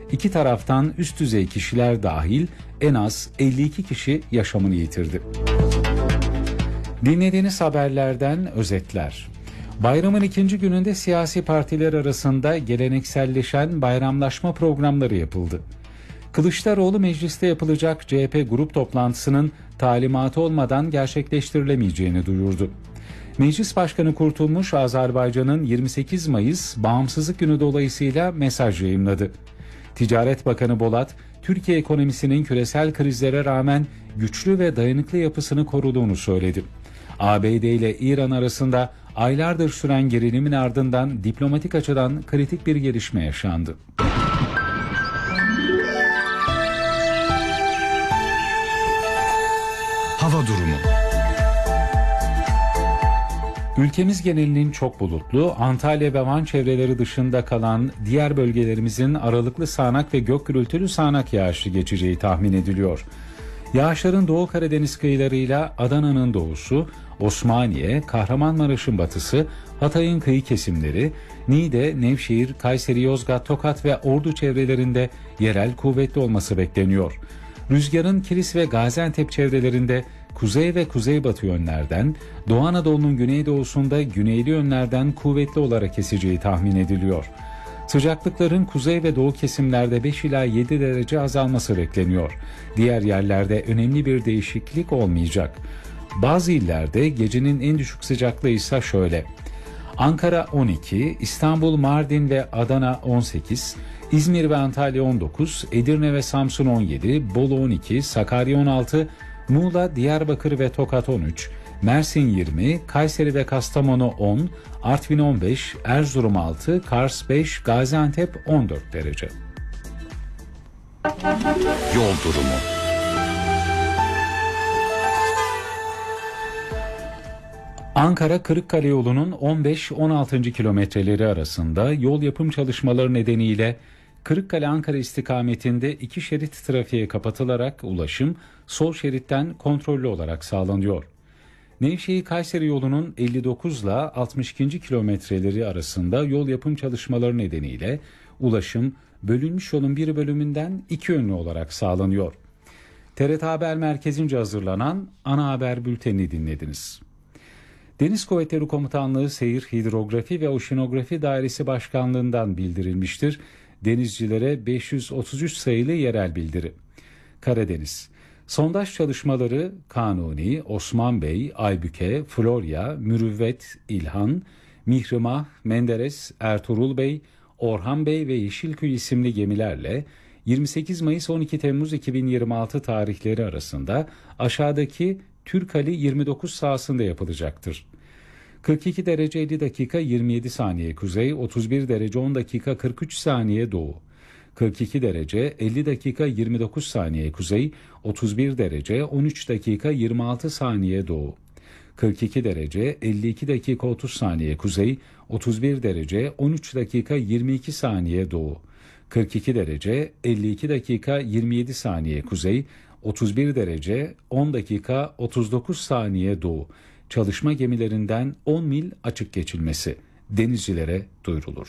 İki taraftan üst düzey kişiler dahil en az 52 kişi yaşamını yitirdi. Dinlediğiniz haberlerden özetler. Bayramın ikinci gününde siyasi partiler arasında gelenekselleşen bayramlaşma programları yapıldı. Kılıçdaroğlu mecliste yapılacak CHP grup toplantısının talimatı olmadan gerçekleştirilemeyeceğini duyurdu. Meclis Başkanı Kurtulmuş, Azerbaycan'ın 28 Mayıs Bağımsızlık Günü dolayısıyla mesaj yayımladı. Ticaret Bakanı Bolat, Türkiye ekonomisinin küresel krizlere rağmen güçlü ve dayanıklı yapısını koruduğunu söyledi. ABD ile İran arasında aylardır süren gerilimin ardından diplomatik açıdan kritik bir gelişme yaşandı. Hava durumu. Ülkemiz genelinin çok bulutlu, Antalya ve Van çevreleri dışında kalan diğer bölgelerimizin aralıklı sağanak ve gök gürültülü sağanak yağışlı geçeceği tahmin ediliyor. Yağışların Doğu Karadeniz kıyılarıyla Adana'nın doğusu, Osmaniye, Kahramanmaraş'ın batısı, Hatay'ın kıyı kesimleri, Niğde, Nevşehir, Kayseri, Yozgat, Tokat ve Ordu çevrelerinde yerel kuvvetli olması bekleniyor. Rüzgarın Kilis ve Gaziantep çevrelerinde kuzey ve kuzeybatı yönlerden, Doğu Anadolu'nun güneydoğusunda güneyli yönlerden kuvvetli olarak eseceği tahmin ediliyor. Sıcaklıkların kuzey ve doğu kesimlerde 5 ila 7 derece azalması bekleniyor. Diğer yerlerde önemli bir değişiklik olmayacak. Bazı illerde gecenin en düşük sıcaklığı ise şöyle: Ankara 12, İstanbul, Mardin ve Adana 18, İzmir ve Antalya 19, Edirne ve Samsun 17, Bolu 12, Sakarya 16, Muğla, Diyarbakır ve Tokat 13, Mersin 20, Kayseri ve Kastamonu 10, Artvin 15, Erzurum 6, Kars 5, Gaziantep 14 derece. Yol durumu. Ankara-Kırıkkale yolunun 15-16. kilometreleri arasında yol yapım çalışmaları nedeniyle Kırıkkale-Ankara istikametinde 2 şerit trafiğe kapatılarak ulaşım sol şeritten kontrollü olarak sağlanıyor. Nevşehir-Kayseri yolunun 59 ile 62. kilometreleri arasında yol yapım çalışmaları nedeniyle ulaşım bölünmüş yolun bir bölümünden 2 yönlü olarak sağlanıyor. TRT Haber Merkezi'nce hazırlanan ana haber bültenini dinlediniz. Deniz Kuvvetleri Komutanlığı Seyir, Hidrografi ve Oşinografi Dairesi Başkanlığı'ndan bildirilmiştir. Denizcilere 533 sayılı yerel bildiri. Karadeniz. Sondaj çalışmaları Kanuni, Osman Bey, Aybüke, Florya, Mürüvvet, İlhan, Mihrimah, Menderes, Ertuğrul Bey, Orhan Bey ve Yeşilköy isimli gemilerle 28 Mayıs 12 Temmuz 2026 tarihleri arasında aşağıdaki Türkali 29 sahasında yapılacaktır. 42 derece 50 dakika 27 saniye kuzey, 31 derece 10 dakika 43 saniye doğu. 42 derece 50 dakika 29 saniye kuzey, 31 derece 13 dakika 26 saniye doğu. 42 derece 52 dakika 30 saniye kuzey, 31 derece 13 dakika 22 saniye doğu. 42 derece 52 dakika 27 saniye kuzey, 31 derece 10 dakika 39 saniye doğu. Çalışma gemilerinden 10 mil açık geçilmesi denizcilere duyurulur.